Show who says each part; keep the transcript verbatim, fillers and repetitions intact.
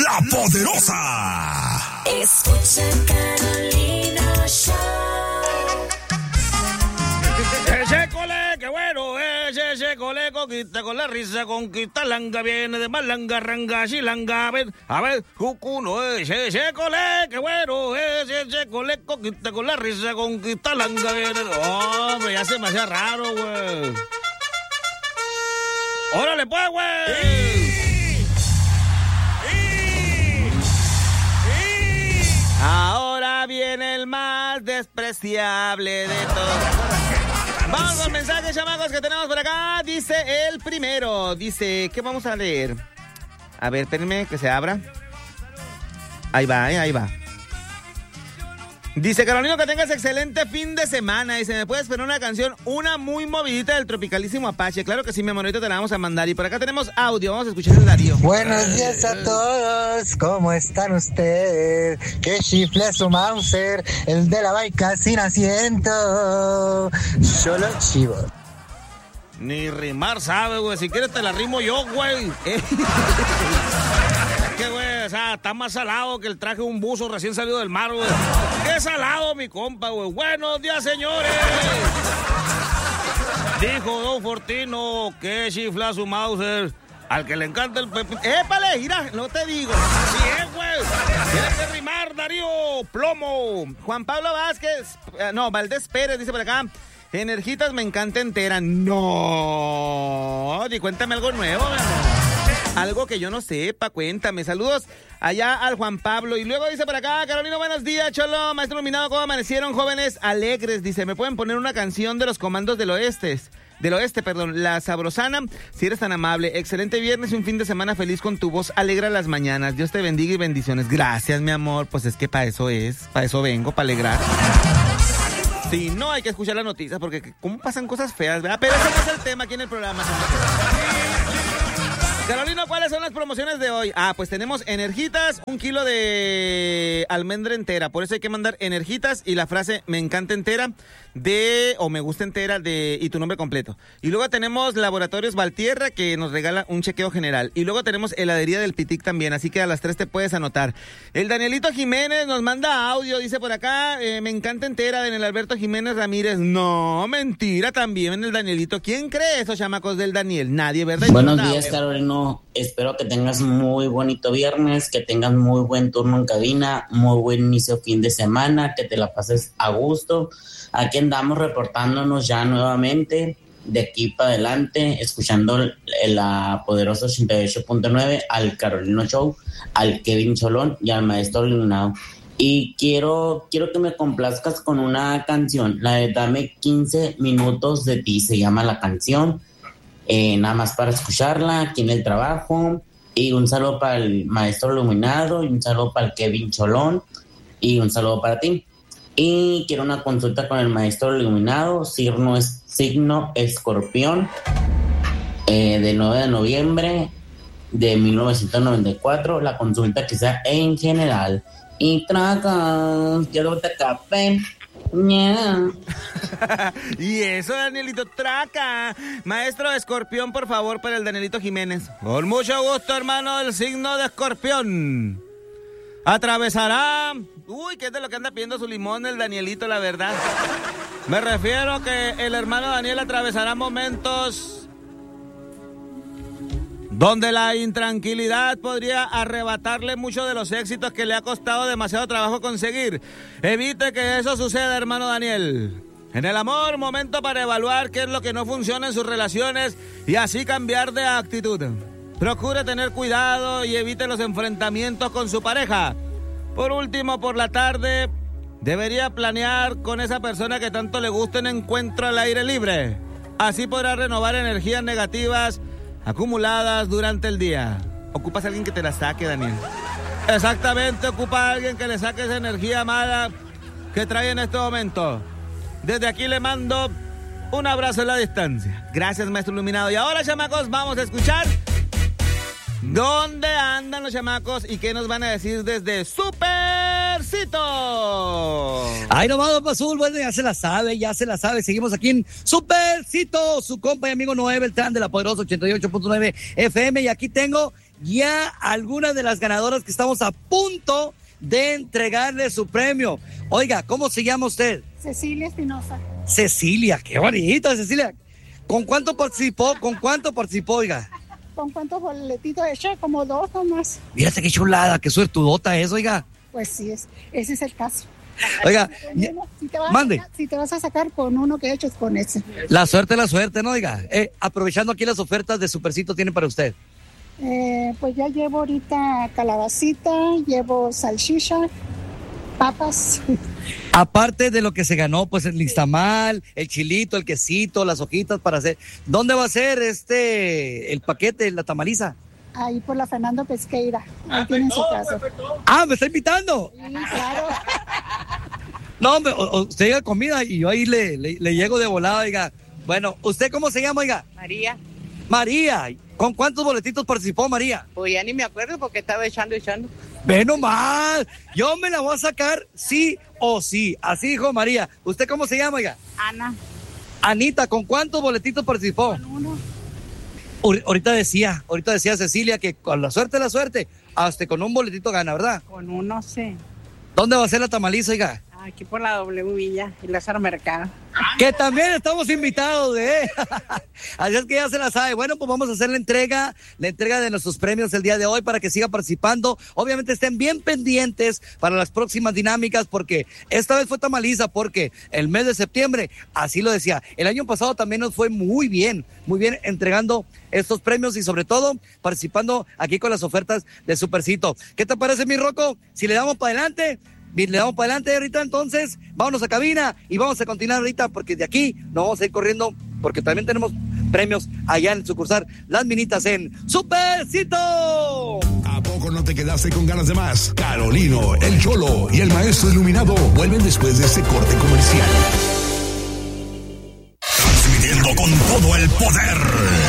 Speaker 1: La Poderosa.
Speaker 2: Escucha Carolina Show.
Speaker 3: Ese cole, qué bueno es ese cole, conquista con la risa, conquista langa, viene de malanga, ranga, chilanga, a ver, a ver, cucuno es ese cole, qué bueno es ese cole, conquista con la risa, conquista langa, viene, oh, hombre, ya se me hacía raro, güey. ¡Órale, pues, güey!
Speaker 4: ¡Sí! ¡Sí! ¡Sí!
Speaker 3: Ahora viene el más despreciable de todos. Vamos con mensajes, chamacos, que tenemos por acá. Dice el primero. Dice, ¿qué vamos a leer? A ver, espérenme que se abra. Ahí va, eh, ahí va. Dice, Carolino, que tengas excelente fin de semana. Dice, ¿me puedes esperar una canción? Una muy movidita del Tropicalísimo Apache. Claro que sí, mi amor, ahorita te la vamos a mandar. Y por acá tenemos audio, vamos a escuchar el Darío.
Speaker 5: Buenos días a todos, ¿cómo están ustedes? Que chifle su Mauser, el de la baica sin asiento. Solo chivo.
Speaker 3: Ni rimar sabe, güey. Si quieres te la rimo yo, güey. Que, güey, o sea, está más salado que el traje de un buzo recién salido del mar, güey. Qué salado, mi compa, güey. Buenos días, señores. Dijo Don Fortino que chifla su Mauser al que le encanta el pepino. ¡Épale! Mira, no te digo. Así es, güey. Tienes que rimar, Darío. Plomo. Juan Pablo Vázquez. No, Valdés Pérez dice por acá. Energitas me encanta entera. No. Di, cuéntame algo nuevo, mi amor. Algo que yo no sepa, cuéntame. Saludos allá al Juan Pablo. Y luego dice por acá, Carolina, buenos días, Cholo. Maestro Iluminado, ¿cómo amanecieron, jóvenes alegres? Dice, ¿me pueden poner una canción de los Comandos del Oeste? Del Oeste, perdón, La Sabrosana, si eres tan amable. Excelente viernes y un fin de semana feliz con tu voz. Alegra las mañanas. Dios te bendiga y bendiciones. Gracias, mi amor. Pues es que para eso es, para eso vengo, para alegrar. Sí, no hay que escuchar las noticias porque cómo pasan cosas feas, ¿verdad? Pero ese no es el tema aquí en el programa, Carolina, ¿cuáles son las promociones de hoy? Ah, pues tenemos Energitas, un kilo de almendra entera. Por eso hay que mandar Energitas y la frase me encanta entera de, o me gusta entera de, y tu nombre completo. Y luego tenemos Laboratorios Valtierra, que nos regala un chequeo general. Y luego tenemos Heladería del Pitic también, así que a las tres te puedes anotar. El Danielito Jiménez nos manda audio, dice por acá, eh, me encanta entera de el Alberto Jiménez Ramírez. No, mentira, también en el Danielito. ¿Quién cree esos chamacos del Daniel? Nadie, ¿verdad?
Speaker 6: Buenos días, Carolina. Espero que tengas muy bonito viernes, que tengas muy buen turno en cabina, muy buen inicio fin de semana, que te la pases a gusto. Aquí andamos reportándonos ya nuevamente, de aquí para adelante, escuchando la poderosa ochenta y ocho punto nueve, al Carolino Show, al Kevin Cholón y al Maestro Iluminado. Y quiero, quiero que me complazcas con una canción, la de Dame quince minutos de ti, se llama la canción. Eh, nada más para escucharla aquí en el trabajo. Y un saludo para el Maestro Iluminado, y un saludo para el Kevin Cholón, y un saludo para ti. Y quiero una consulta con el Maestro Iluminado, signo, es, signo Escorpión, eh, del nueve de noviembre de mil novecientos noventa y cuatro. La consulta que sea en general. Y traga, quiero te café. Yeah.
Speaker 3: Y eso, Danielito, traca. Maestro Escorpión, por favor, para el Danielito Jiménez. Con mucho gusto, hermano, el signo de Escorpión. Atravesará. Uy, ¿qué es de lo que anda pidiendo su limón el Danielito, la verdad? Me refiero a que el hermano Daniel atravesará momentos donde la intranquilidad podría arrebatarle mucho de los éxitos que le ha costado demasiado trabajo conseguir. Evite que eso suceda, hermano Daniel. En el amor, momento para evaluar qué es lo que no funciona en sus relaciones y así cambiar de actitud. Procure tener cuidado y evite los enfrentamientos con su pareja. Por último, por la tarde, debería planear con esa persona que tanto le gusta un encuentro al aire libre. Así podrá renovar energías negativas acumuladas durante el día. Ocupas a alguien que te la saque, Daniel. Exactamente, ocupa a alguien que le saque esa energía mala que trae en este momento. Desde aquí le mando un abrazo a la distancia. Gracias, Maestro Iluminado. Y ahora, chamacos, vamos a escuchar ¿dónde andan los chamacos y qué nos van a decir desde Supercito?
Speaker 7: Ay, no vamos, Azul, bueno, ya se la sabe, ya se la sabe. Seguimos aquí en Supercito, su compa y amigo Noé Beltrán de la poderosa ochenta y ocho punto nueve F M. Y aquí tengo ya algunas de las ganadoras que estamos a punto de entregarle su premio. Oiga, ¿cómo se llama usted?
Speaker 8: Cecilia Espinosa.
Speaker 7: Cecilia, qué bonita, Cecilia. ¿Con cuánto participó? ¿Con cuánto participó, oiga?
Speaker 8: ¿Con cuántos boletitos eché? Como dos nomás.
Speaker 7: Fíjate qué chulada, qué suertudota es, oiga.
Speaker 8: Pues sí, es, ese es el caso.
Speaker 7: Oiga,
Speaker 8: uno, si, te vas
Speaker 7: mande.
Speaker 8: A sacar, si te vas a sacar con uno que eches con ese.
Speaker 7: La suerte, la suerte, ¿no, oiga? Eh, aprovechando aquí las ofertas de Supercito tienen para usted.
Speaker 8: Eh, pues ya llevo ahorita calabacita, llevo salchicha, papas.
Speaker 7: Aparte de lo que se ganó, pues el nixtamal, el chilito, el quesito, las hojitas para hacer. ¿Dónde va a ser este, el paquete, la tamaliza?
Speaker 8: Ahí por la Fernando Pesqueira. Ahí tienen su casa.
Speaker 7: Ah, ¿me está invitando?
Speaker 8: Sí, claro.
Speaker 7: No, hombre, o, o usted llega comida y yo ahí le, le, le llego de volada, oiga. Bueno, ¿usted cómo se llama, oiga?
Speaker 9: María.
Speaker 7: María, ¿con cuántos boletitos participó María?
Speaker 9: Pues ya ni me acuerdo porque estaba echando, echando.
Speaker 7: Ve nomás, yo me la voy a sacar sí o sí, así dijo María. ¿Usted cómo se llama, oiga?
Speaker 8: Ana.
Speaker 7: Anita, ¿con cuántos boletitos participó?
Speaker 8: Con uno.
Speaker 7: Ahor- Ahorita decía, ahorita decía Cecilia que con la suerte, la suerte, hasta con un boletito gana, ¿verdad?
Speaker 9: Con uno, sí.
Speaker 7: ¿Dónde va a ser la tamaliza, oiga?
Speaker 9: Aquí por la W Villa y Lázaro Mercado.
Speaker 7: Que también estamos invitados, ¿eh? Así es que ya se la sabe. Bueno, pues vamos a hacer la entrega, la entrega de nuestros premios el día de hoy para que siga participando. Obviamente estén bien pendientes para las próximas dinámicas porque esta vez fue tamaliza porque el mes de septiembre, así lo decía, el año pasado también nos fue muy bien, muy bien entregando estos premios y sobre todo participando aquí con las ofertas de Supercito. ¿Qué te parece, mi Rocco? Si le damos para adelante... Bien, le damos para adelante ahorita, entonces vámonos a cabina y vamos a continuar ahorita porque de aquí nos vamos a ir corriendo porque también tenemos premios allá en sucursal Las Minitas en Supercito.
Speaker 1: ¿A poco no te quedaste con ganas de más? Carolino, el Cholo y el Maestro Iluminado vuelven después de este corte comercial. Transmitiendo con todo el poder.